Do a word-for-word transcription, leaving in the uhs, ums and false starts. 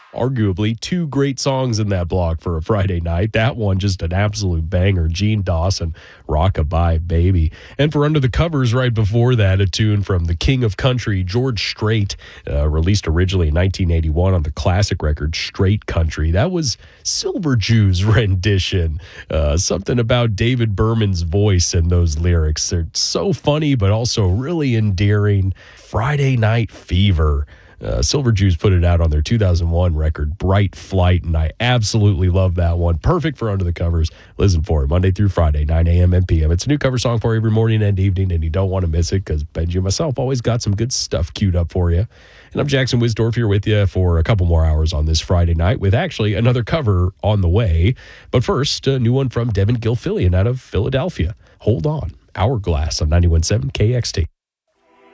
arguably two great songs in that block for a Friday night. That one just an absolute banger. Gene Dawson, Rockabye Baby. And for Under the Covers right before that, a tune from the King of Country, George Strait, uh, released originally in nineteen eighty-one on the classic record Straight Country. That was Silver Jew's rendition. Uh, something about David Berman's voice and those lyrics. They're so funny, but also really endearing. Friday Night Fever. Uh, Silver Jews put it out on their two thousand one record, Bright Flight, and I absolutely love that one. Perfect for Under the Covers. Listen for it Monday through Friday, nine a.m. and p m. It's a new cover song for every morning and evening, and you don't want to miss it because Benji and myself always got some good stuff queued up for you. And I'm Jackson Wisdorf here with you for a couple more hours on this Friday night with actually another cover on the way. But first, a new one from Devin Gilfillian out of Philadelphia. Hold on. Hourglass on ninety-one point seven K X T.